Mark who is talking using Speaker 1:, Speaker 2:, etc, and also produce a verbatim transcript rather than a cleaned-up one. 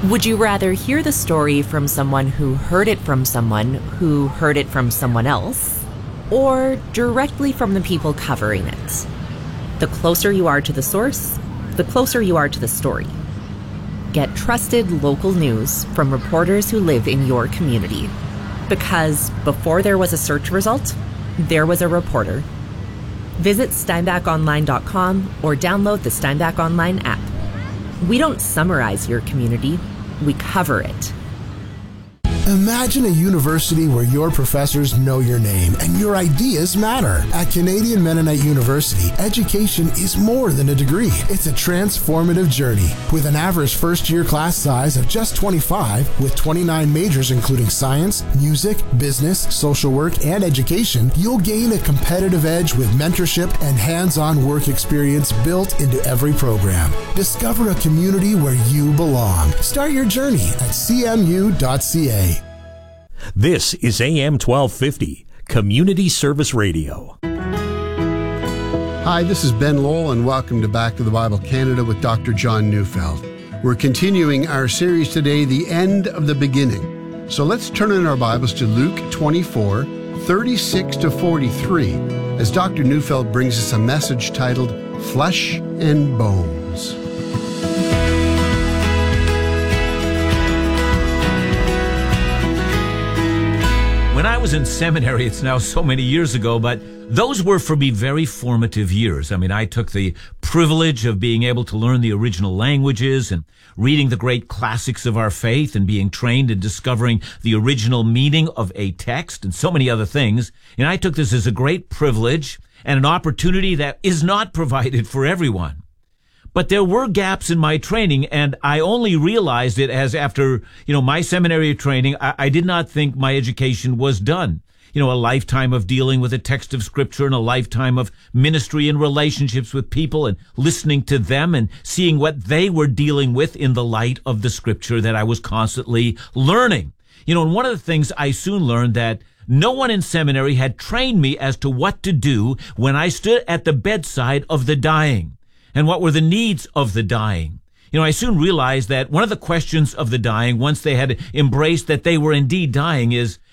Speaker 1: Would you rather hear the story from someone who heard it from someone who heard it from someone else, or directly from the people covering it? The closer you are to the source, the closer you are to the story. Get trusted local news from reporters who live in your community. Because before there was a search result, there was a reporter. Visit steinbach online dot com or download the Steinbach Online app. We don't summarize your community, we cover it.
Speaker 2: Imagine a university where your professors know your name and your ideas matter. At Canadian Mennonite University, education is more than a degree. It's a transformative journey. With an average first-year class size of just twenty-five, with twenty-nine majors including science, music, business, social work, and education, you'll gain a competitive edge with mentorship and hands-on work experience built into every program. Discover a community where you belong. Start your journey at c m u dot c a.
Speaker 3: This is A M twelve fifty, Community Service Radio.
Speaker 4: Hi, this is Ben Lowell, and welcome to Back to the Bible Canada with Doctor John Neufeld. We're continuing our series today, The End of the Beginning. So let's turn in our Bibles to Luke twenty-four, thirty-six to forty-three, as Doctor Neufeld brings us a message titled, Flesh and Bones.
Speaker 5: When I was in seminary, it's now so many years ago, but those were for me very formative years. I mean, I took the privilege of being able to learn the original languages and reading the great classics of our faith and being trained in discovering the original meaning of a text and so many other things. And I took this as a great privilege and an opportunity that is not provided for everyone. But there were gaps in my training, and I only realized it as after, you know, my seminary training, I, I did not think my education was done. You know, a lifetime of dealing with a text of Scripture and a lifetime of ministry and relationships with people and listening to them and seeing what they were dealing with in the light of the Scripture that I was constantly learning. You know, and one of the things I soon learned that no one in seminary had trained me as to what to do when I stood at the bedside of the dying. And what were the needs of the dying? You know, I soon realized that one of the questions of the dying, once they had embraced that they were indeed dying, is,